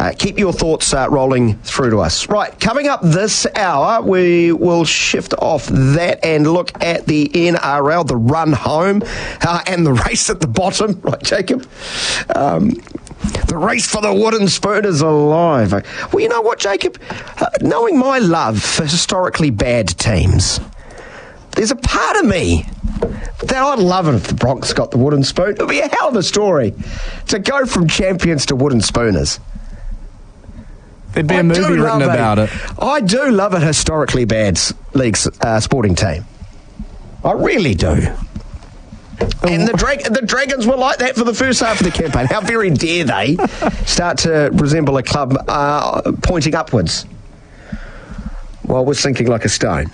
Keep your thoughts rolling through to us. Right, coming up this hour, we will shift off that and look at the NRL, the run home, and the race at the bottom. Right, Jacob? The race for the wooden spoon is alive. Well, you know what, Jacob? Knowing my love for historically bad teams, there's a part of me that I'd love it if the Bronx got the wooden spoon. It would be a hell of a story to go from champions to wooden spooners. There'd be a movie written about it. I do love a historically bad league sporting team. I really do. And the Dragons were like that for the first half of the campaign. How very dare they start to resemble a club pointing upwards while we're sinking like a stone.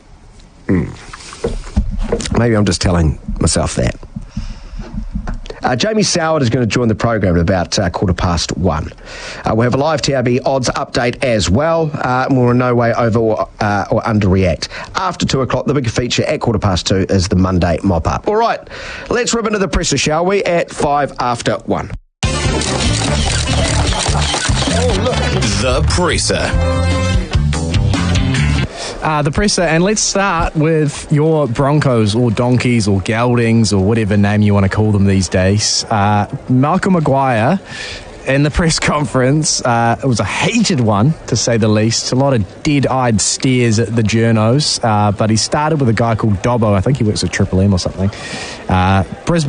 Maybe I'm just telling myself that. Jamie Soward is going to join the program at about 1:15. We'll have a live TRB odds update as well. And we're in no way over or underreact. After 2 o'clock, the big feature at 2:15 is the Monday mop-up. All right, let's rip into the presser, shall we, at 1:05. The presser. The presser, and let's start with your Broncos or Donkeys or Geldings or whatever name you want to call them these days. Malcolm Maguire in the press conference, it was a heated one, to say the least. A lot of dead-eyed stares at the journos, but he started with a guy called Dobbo. I think he works at Triple M or something. Brisbane